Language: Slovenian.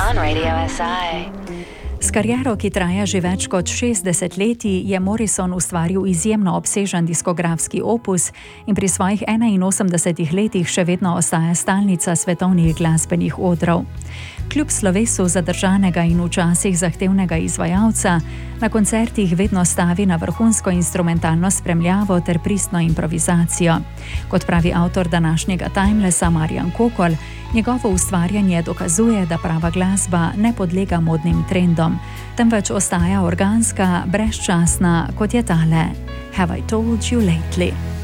on Radio SI. S kariero, ki traja že več kot 60 letij, je Morrison ustvaril izjemno obsežen diskografski opus in pri svojih 81 letih še vedno ostaja stalnica svetovnih glasbenih odrov. Kljub slovesu zadržanega in včasih zahtevnega izvajalca, na koncertih vedno stavi na vrhunsko instrumentalno spremljavo ter pristno improvizacijo. Kot pravi avtor današnjega Timelessa Marjan Kokol, njegovo ustvarjanje dokazuje, da prava glasba ne podlega modnim trendom, temveč ostaja organska, brezčasna, kot je tale Have I Told You Lately?